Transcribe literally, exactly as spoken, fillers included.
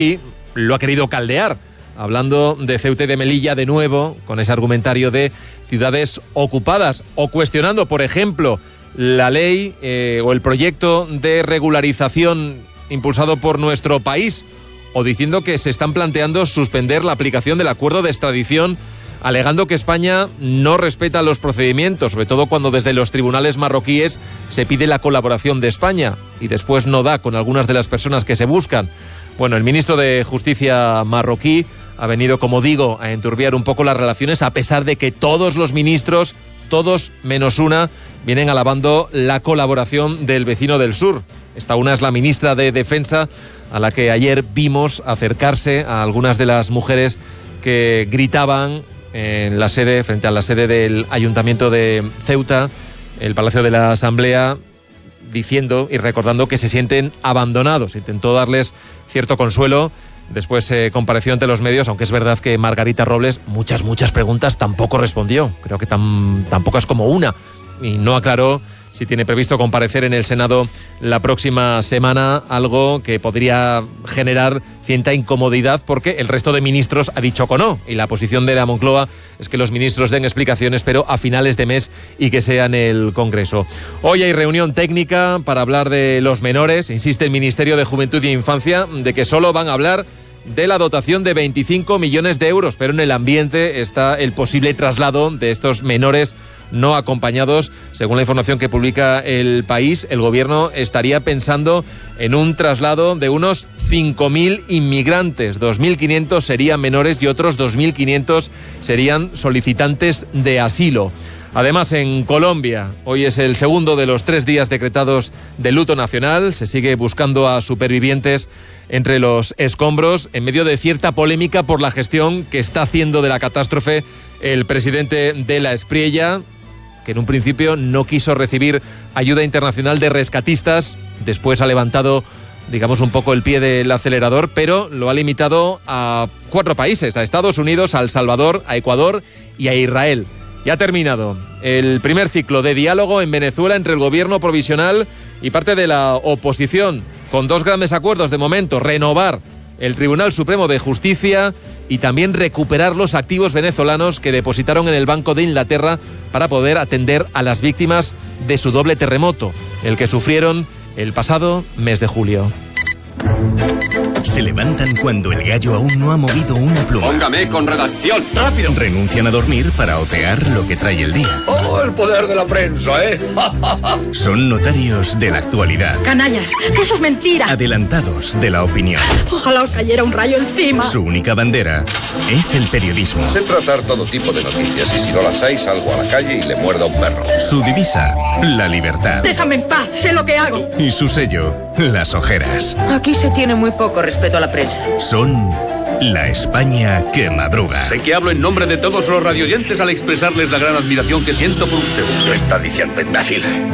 y lo ha querido caldear, hablando de Ceuta y de Melilla de nuevo, con ese argumentario de ciudades ocupadas, o cuestionando, por ejemplo, la ley eh, o el proyecto de regularización impulsado por nuestro país, o diciendo que se están planteando suspender la aplicación del acuerdo de extradición, alegando que España no respeta los procedimientos, sobre todo cuando desde los tribunales marroquíes se pide la colaboración de España y después no da con algunas de las personas que se buscan. Bueno, el ministro de Justicia marroquí ha venido, como digo, a enturbiar un poco las relaciones, a pesar de que todos los ministros, todos menos una, vienen alabando la colaboración del vecino del sur. Esta una es la ministra de Defensa, a la que ayer vimos acercarse a algunas de las mujeres que gritaban en la sede, frente a la sede del Ayuntamiento de Ceuta, el Palacio de la Asamblea, diciendo y recordando que se sienten abandonados. Intentó darles cierto consuelo. Después eh, compareció ante los medios, aunque es verdad que Margarita Robles muchas, muchas preguntas tampoco respondió. Creo que tan, tan pocas como una. Y no aclaró si tiene previsto comparecer en el Senado la próxima semana, algo que podría generar cierta incomodidad porque el resto de ministros ha dicho que no. Y la posición de la Moncloa es que los ministros den explicaciones, pero a finales de mes y que sea en el Congreso. Hoy hay reunión técnica para hablar de los menores. Insiste el Ministerio de Juventud e Infancia de que solo van a hablar de la dotación de veinticinco millones de euros, pero en el ambiente está el posible traslado de estos menores no acompañados. Según la información que publica El País, el gobierno estaría pensando en un traslado de unos cinco mil inmigrantes. dos mil quinientos serían menores y otros dos mil quinientos serían solicitantes de asilo. Además, en Colombia, hoy es el segundo de los tres días decretados de luto nacional. Se sigue buscando a supervivientes entre los escombros, en medio de cierta polémica por la gestión que está haciendo de la catástrofe el presidente de la Espriella, que en un principio no quiso recibir ayuda internacional de rescatistas. Después ha levantado, digamos, un poco el pie del acelerador, pero lo ha limitado a cuatro países: a Estados Unidos, a El Salvador, a Ecuador y a Israel. Ya ha terminado el primer ciclo de diálogo en Venezuela entre el gobierno provisional y parte de la oposición, con dos grandes acuerdos de momento: renovar el Tribunal Supremo de Justicia y también recuperar los activos venezolanos que depositaron en el Banco de Inglaterra para poder atender a las víctimas de su doble terremoto, el que sufrieron el pasado mes de julio. Se levantan cuando el gallo aún no ha movido una pluma. Póngame con redacción, rápido. Renuncian a dormir para otear lo que trae el día. ¡Oh, el poder de la prensa, eh! Son notarios de la actualidad. Canallas, eso es mentira. Adelantados de la opinión. Ojalá os cayera un rayo encima. Su única bandera es el periodismo. Sé tratar todo tipo de noticias y si no las hay salgo a la calle y le muerdo a un perro. Su divisa, la libertad. Déjame en paz, sé lo que hago. Y su sello, las ojeras. Aquí se tiene muy poco respeto a la prensa. Son la España que madruga. Sé que hablo en nombre de todos los radioyentes al expresarles la gran admiración que siento por ustedes. ¿Qué está diciendo, imbécil?